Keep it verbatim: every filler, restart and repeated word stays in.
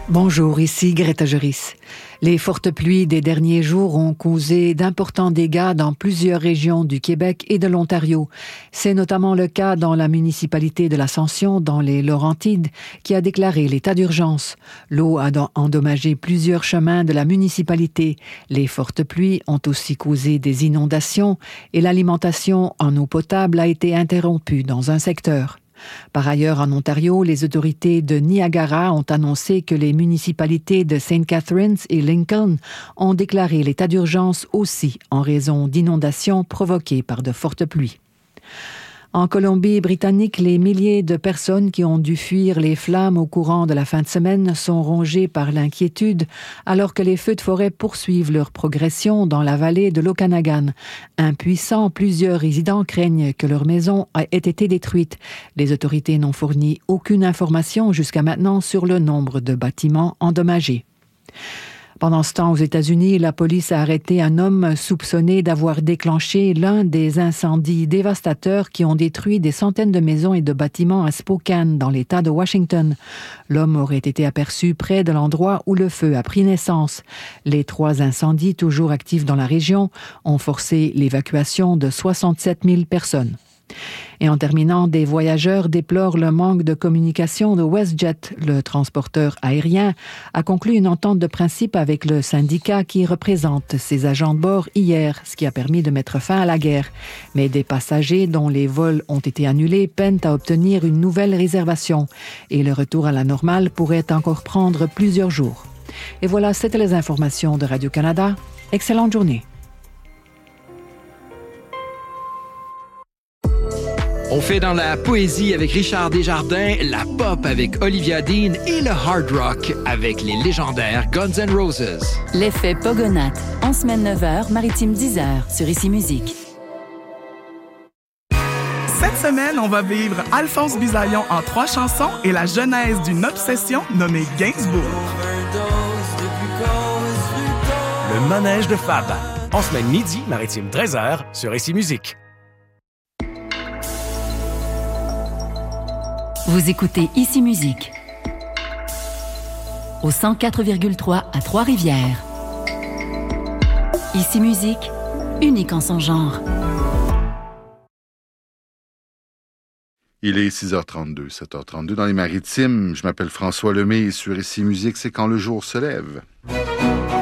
Bonjour, ici Greta Joris. Les fortes pluies des derniers jours ont causé d'importants dégâts dans plusieurs régions du Québec et de l'Ontario. C'est notamment le cas dans la municipalité de l'Ascension, dans les Laurentides, qui a déclaré l'état d'urgence. L'eau a endommagé plusieurs chemins de la municipalité. Les fortes pluies ont aussi causé des inondations et l'alimentation en eau potable a été interrompue dans un secteur. Par ailleurs, en Ontario, les autorités de Niagara ont annoncé que les municipalités de Saint Catharines et Lincoln ont déclaré l'état d'urgence aussi en raison d'inondations provoquées par de fortes pluies. En Colombie-Britannique, les milliers de personnes qui ont dû fuir les flammes au courant de la fin de semaine sont rongées par l'inquiétude alors que les feux de forêt poursuivent leur progression dans la vallée de l'Okanagan. Impuissants, plusieurs résidents craignent que leur maison ait été détruite. Les autorités n'ont fourni aucune information jusqu'à maintenant sur le nombre de bâtiments endommagés. Pendant ce temps, aux États-Unis, la police a arrêté un homme soupçonné d'avoir déclenché l'un des incendies dévastateurs qui ont détruit des centaines de maisons et de bâtiments à Spokane, dans l'État de Washington. L'homme aurait été aperçu près de l'endroit où le feu a pris naissance. Les trois incendies, toujours actifs dans la région, ont forcé l'évacuation de soixante-sept mille personnes. Et en terminant, des voyageurs déplorent le manque de communication de WestJet. Le transporteur aérien a conclu une entente de principe avec le syndicat qui représente ses agents de bord hier, ce qui a permis de mettre fin à la guerre. Mais des passagers dont les vols ont été annulés peinent à obtenir une nouvelle réservation. Et le retour à la normale pourrait encore prendre plusieurs jours. Et voilà, c'était les informations de Radio-Canada. Excellente journée. On fait dans la poésie avec Richard Desjardins, la pop avec Olivia Dean et le hard rock avec les légendaires Guns N' Roses. L'effet Pogonat, en semaine neuf heures, maritime dix heures, sur Ici Musique. Cette semaine, on va vivre Alphonse Bisaillon en trois chansons et la genèse d'une obsession nommée Gainsbourg. Le manège de Fab, en semaine midi, maritime treize heures, sur Ici Musique. Vous écoutez Ici Musique au cent quatre virgule trois à Trois-Rivières. Ici Musique, unique en son genre. Il est six heures trente-deux, sept heures trente-deux dans les Maritimes. Je m'appelle François Lemay et sur Ici Musique, c'est quand le jour se lève.